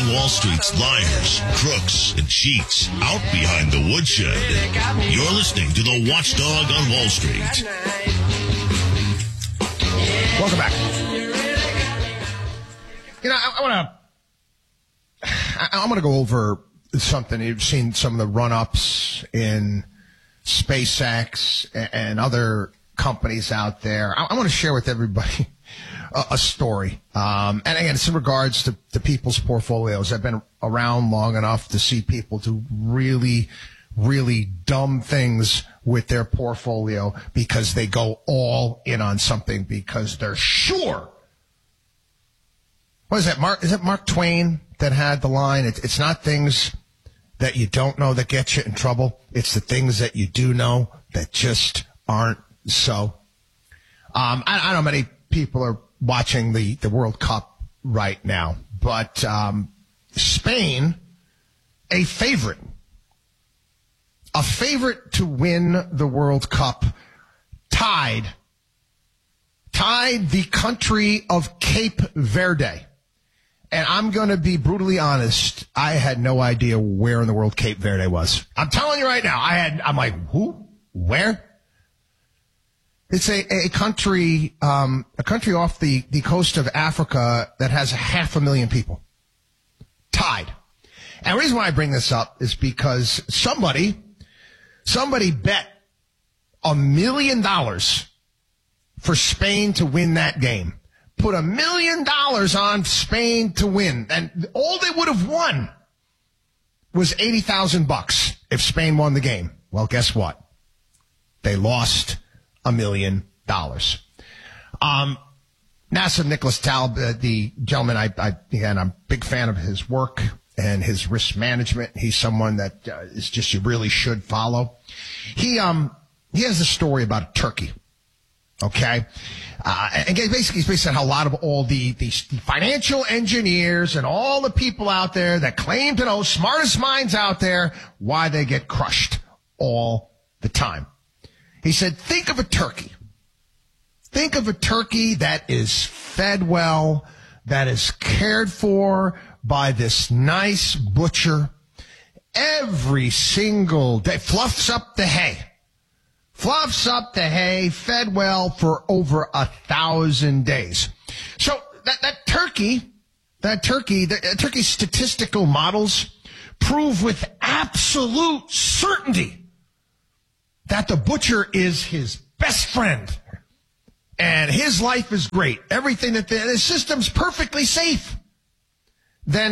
Wall Street's liars, crooks, and cheats out behind the woodshed. You're listening to the Watchdog on Wall Street. Welcome back. You know, I want to go over something. You've seen some of the run-ups in SpaceX and other companies out there. I want to share with everybody a story. And again, it's in regards to people's portfolios. I've been around long enough to see people do really, really dumb things with their portfolio because they go all in on something because they're sure. What is that, Mark? Is it Mark Twain that had the line? It's not things that you don't know that get you in trouble. It's the things that you do know that just aren't so. I don't know many people are watching the World Cup right now, but Spain, a favorite to win the World Cup, tied the country of Cape Verde. And I'm going to be brutally honest, I had no idea where in the world Cape Verde was. I'm telling you right now, I'm like, who? Where? It's a country off the coast of Africa that has 500,000 people. Tied. And the reason why I bring this up is because somebody bet $1 million for Spain to win that game. Put $1 million on Spain to win, and all they would have won was $80,000 if Spain won the game. Well, guess what? They lost $1 million. Nassim Nicholas Taleb, the gentleman, I'm a big fan of his work and his risk management. He's someone that is just you really should follow. He has a story about a turkey. Okay. And basically said how a lot of all these financial engineers and all the people out there that claim to know, smartest minds out there, why they get crushed all the time. He said, think of a turkey. Think of a turkey that is fed well, that is cared for by this nice butcher every single day, fluffs up the hay, fed well for over 1,000 days. So that turkey's statistical models prove with absolute certainty that the butcher is his best friend and his life is great. Everything that the system's perfectly safe. Then,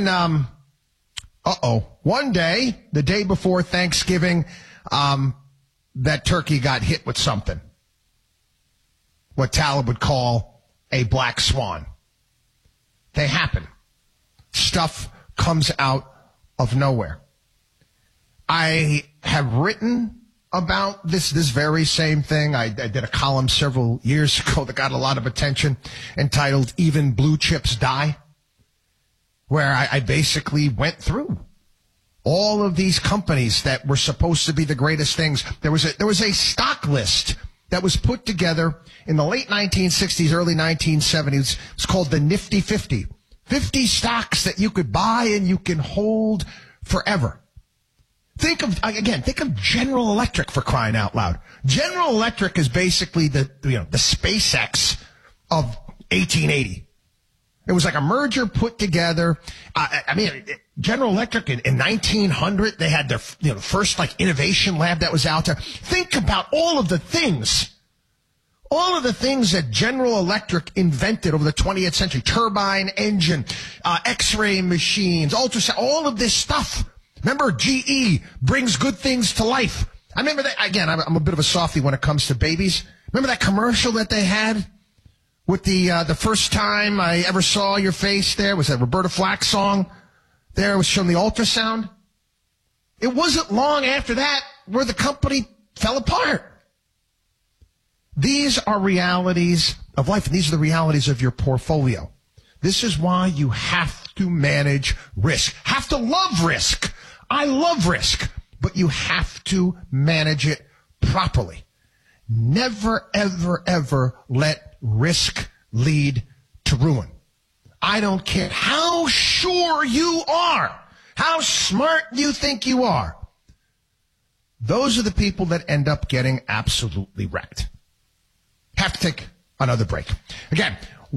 one day, the day before Thanksgiving, that turkey got hit with something. What Taleb would call a black swan. They happen. Stuff comes out of nowhere. I have written about this very same thing. I did a column several years ago that got a lot of attention entitled Even Blue Chips Die, where I basically went through all of these companies that were supposed to be the greatest things. There was a stock list that was put together in the late 1960s, early 1970s. It's called the Nifty 50. 50 stocks that you could buy and you can hold forever. Think of General Electric, for crying out loud. General Electric is basically the SpaceX of 1880. It was like a merger put together. General Electric in 1900, they had their first innovation lab that was out there. Think about all of the things that General Electric invented over the 20th century. Turbine engine, X-ray machines, ultrasound, all of this stuff. Remember, GE brings good things to life. I remember that. Again, I'm a bit of a softie when it comes to babies. Remember that commercial that they had with the first time I ever saw your face there was that Roberta Flack song. There was showing the ultrasound. It wasn't long after that where the company fell apart. These are realities of life, and these are the realities of your portfolio. This is why you have to manage risk. Have to love risk. I love risk, but you have to manage it properly. Never, ever, ever let risk lead to ruin. I don't care how sure you are, how smart you think you are. Those are the people that end up getting absolutely wrecked. Have to take another break. Again,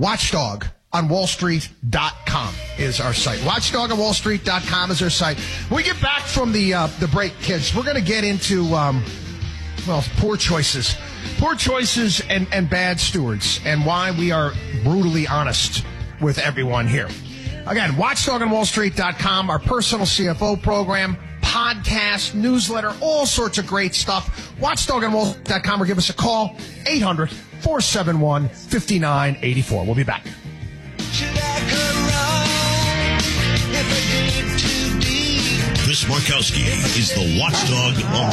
watchdogonwallstreet.com is our site. Watchdogonwallstreet.com is our site. When we get back from the break, kids, we're going to get into, poor choices. Poor choices and bad stewards, and why we are brutally honest with everyone here. Again, watchdogonwallstreet.com, our personal CFO program, podcast, newsletter, all sorts of great stuff. Watchdogonwallstreet.com or give us a call, 800-471-5984. We'll be back. Chris Markowski is the watchdog on